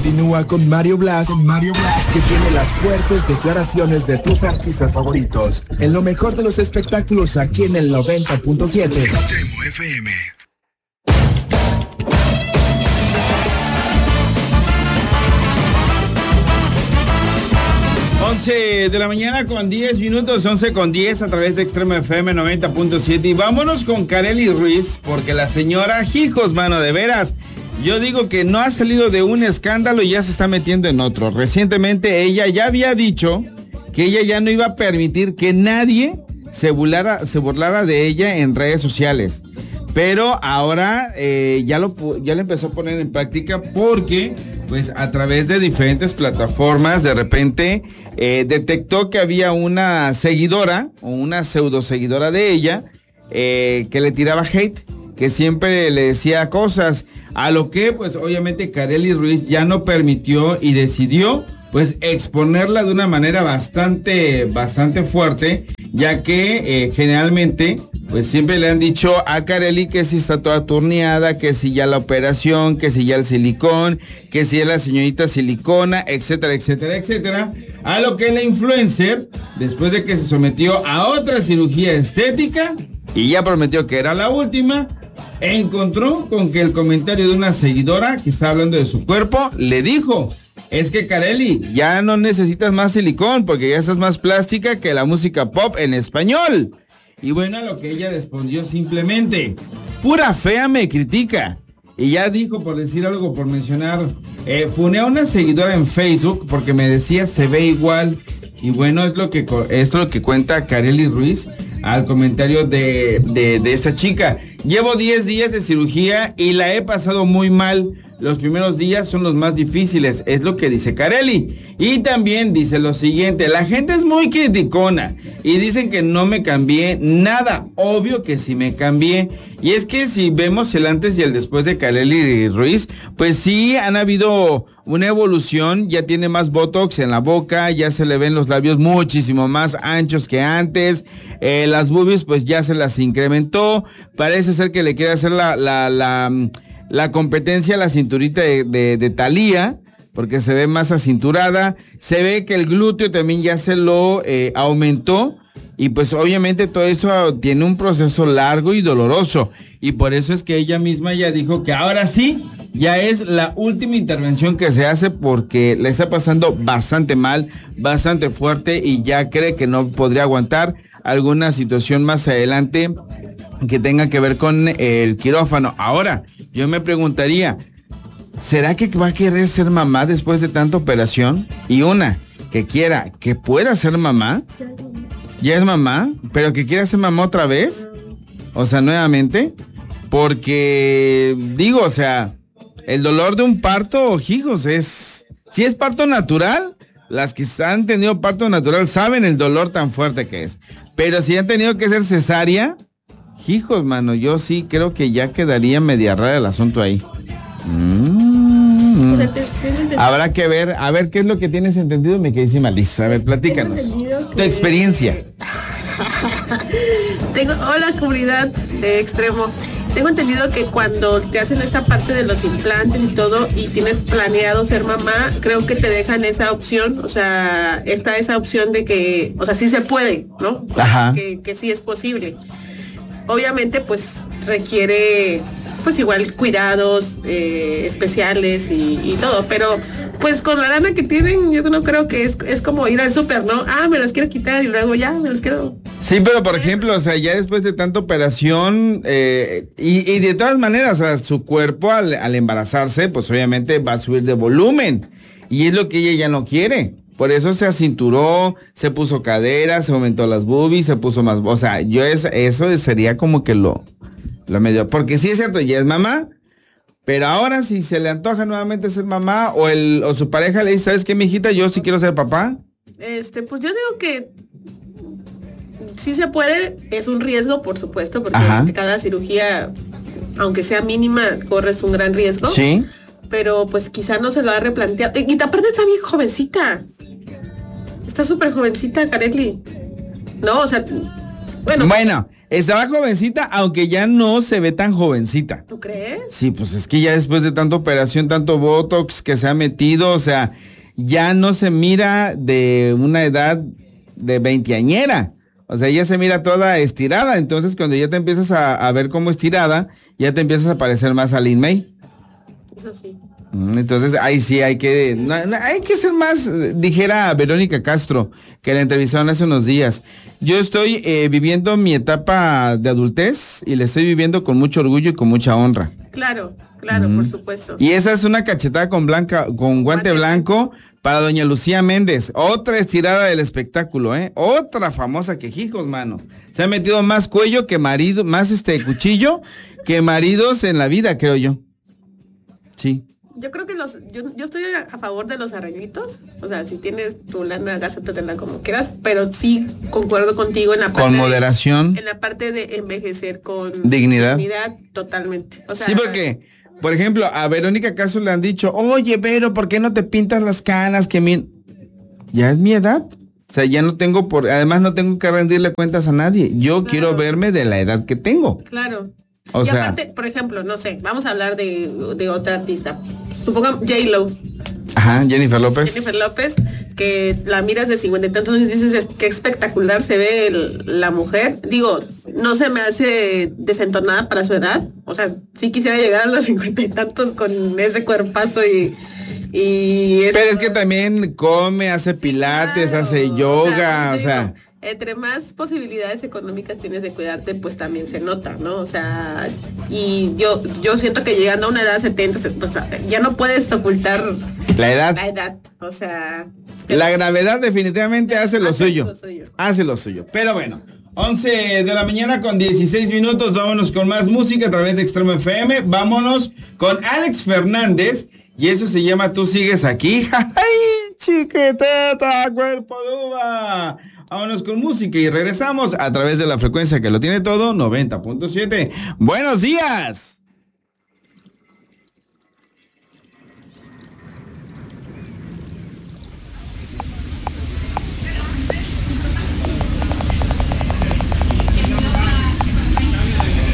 Continúa con Mario Blas, que tiene las fuertes declaraciones de tus artistas favoritos. En lo mejor de los espectáculos aquí en el 90.7. FM. De la mañana con 10 minutos, 11 con 10 a través de Extremo FM 90.7. Y vámonos con Karely Ruiz, porque la señora, hijos, mano, de veras, yo digo que no ha salido de un escándalo y ya se está metiendo en otro. Recientemente ella ya había dicho que ella ya no iba a permitir que nadie se burlara de ella en redes sociales. Pero ahora ya lo empezó a poner en práctica porque, pues, a través de diferentes plataformas, de repente detectó que había una seguidora o una pseudo seguidora de ella que le tiraba hate, que siempre le decía cosas, a lo que, pues, obviamente Karely Ruiz ya no permitió y decidió, pues, exponerla de una manera bastante fuerte, ya que generalmente, pues, siempre le han dicho a Karely que si está toda torneada, que si ya la operación, que si ya el silicón, que si es la señorita silicona, etcétera, etcétera, etcétera. A lo que la influencer, después de que se sometió a otra cirugía estética y ya prometió que era la última, encontró con que el comentario de una seguidora que está hablando de su cuerpo le dijo: es que Karely, ya no necesitas más silicón porque ya estás más plástica que la música pop en español. Y bueno, a lo que ella respondió simplemente: pura fea me critica. Y ya dijo, por decir algo, por mencionar, funé a una seguidora en Facebook porque me decía se ve igual. Y bueno, es lo que cuenta Karely Ruiz al comentario de esta chica. Llevo 10 días de cirugía y la he pasado muy mal. Los primeros días son los más difíciles, es lo que dice Karely. Y también dice lo siguiente: la gente es muy criticona y dicen que no me cambié nada. Obvio que sí me cambié. Y es que si vemos el antes y el después de Karely Ruiz, pues sí han habido una evolución. Ya tiene más botox en la boca, ya se le ven los labios muchísimo más anchos que antes. Las boobies pues ya se las incrementó. Parece ser que le quiere hacer la competencia a la cinturita de Thalía, porque se ve más acinturada. Se ve que el glúteo también ya se lo aumentó. Y pues obviamente todo eso tiene un proceso largo y doloroso. Y por eso es que ella misma ya dijo que ahora sí, ya es la última intervención que se hace porque le está pasando bastante mal, bastante fuerte, y ya cree que no podría aguantar alguna situación más adelante que tenga que ver con el quirófano. Ahora, yo me preguntaría, ¿será que va a querer ser mamá después de tanta operación? Y una, que pueda ser mamá, ya es mamá, pero que quiera ser mamá otra vez, o sea, nuevamente, porque digo, o sea, el dolor de un parto, hijos, si es parto natural, las que han tenido parto natural saben el dolor tan fuerte que es, pero si han tenido que ser cesárea, hijos, mano, yo sí creo que ya quedaría media rara el asunto ahí. O sea, habrá que ver, a ver qué es lo que tienes entendido, mi queridísima Liz. A ver, platícanos tu experiencia. Hola, comunidad de Extremo. Tengo entendido que cuando te hacen esta parte de los implantes y todo y tienes planeado ser mamá, creo que te dejan esa opción, o sea, está esa opción de que, o sea, sí se puede, ¿no? Ajá. Que sí es posible. Obviamente, pues requiere, pues igual cuidados especiales y todo, pero pues con la lana que tienen, yo no creo que es como ir al súper, ¿no? Me los quiero quitar y luego ya me los quiero. Sí, pero por ejemplo, o sea, ya después de tanta operación y de todas maneras, o sea, su cuerpo al embarazarse, pues obviamente va a subir de volumen y es lo que ella ya no quiere. Por eso se acinturó, se puso cadera, se aumentó las boobies, se puso más, o sea, eso sería como que lo medio, porque sí es cierto, ya es mamá, pero ahora si se le antoja nuevamente ser mamá o su pareja le dice, ¿sabes qué, mijita? Yo sí quiero ser papá. Pues yo digo que sí se puede, es un riesgo, por supuesto, porque cada cirugía, aunque sea mínima, corres un gran riesgo. Sí. Pero pues quizá no se lo ha replanteado. Y aparte está bien jovencita. Está súper jovencita, Karely. No, o sea, bueno. Bueno, Estaba jovencita, aunque ya no se ve tan jovencita. ¿Tú crees? Sí, pues es que ya después de tanta operación, tanto Botox que se ha metido, o sea, ya no se mira de una edad de veinteañera. O sea, ella se mira toda estirada. Entonces, cuando ya te empiezas a ver como estirada, ya te empiezas a parecer más a Lin May. Eso sí. Entonces, ahí sí hay que ser más, dijera Verónica Castro, que la entrevistaron hace unos días. Yo estoy viviendo mi etapa de adultez y la estoy viviendo con mucho orgullo y con mucha honra. Claro, por supuesto. Y esa es una cachetada con guante blanco para doña Lucía Méndez. Otra estirada del espectáculo, otra famosa que hijos, mano. Se ha metido más cuello que marido, más cuchillo que maridos en la vida, creo yo. Sí. Yo creo que yo estoy a favor de los arreglitos. O sea, si tienes tu lana, gástatela como quieras, pero sí concuerdo contigo en la parte con moderación. En la parte de envejecer con dignidad. Totalmente. O sea, sí, porque, por ejemplo, a Verónica Castro le han dicho, oye, Vero, ¿por qué no te pintas las canas? Ya es mi edad. O sea, ya no tengo además no tengo que rendirle cuentas a nadie. Yo quiero verme de la edad que tengo. Claro. O sea, aparte, por ejemplo, no sé, vamos a hablar de otra artista. Supongamos J-Lo. Ajá, Jennifer López, que la miras de 50 y tantos años y dices, qué espectacular se ve la mujer. Digo, no se me hace desentonada para su edad. O sea, sí quisiera llegar a los 50 y tantos con ese cuerpazo pero es que también come, hace pilates, hace yoga, o sea. Entre más posibilidades económicas tienes de cuidarte, pues también se nota, ¿no? O sea, y yo siento que llegando a una edad 70, pues, ya no puedes ocultar la edad. O sea, la gravedad definitivamente hace lo suyo. Hace lo suyo. Pero bueno, 11 de la mañana con 16 minutos, vámonos con más música a través de Extremo FM. Vámonos con Alex Fernández y eso se llama Tú Sigues Aquí. ¡Ay, chiquiteta, cuerpo de uva! Vámonos con música y regresamos a través de la frecuencia que lo tiene todo, 90.7. ¡Buenos días!